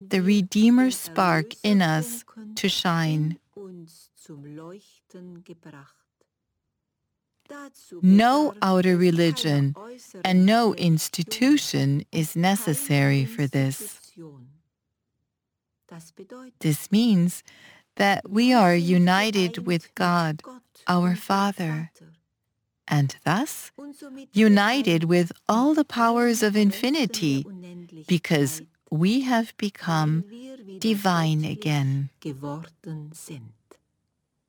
the Redeemer spark in us to shine. No outer religion and no institution is necessary for this. This means that we are united with God, our Father, and thus united with all the powers of infinity, because we have become divine again.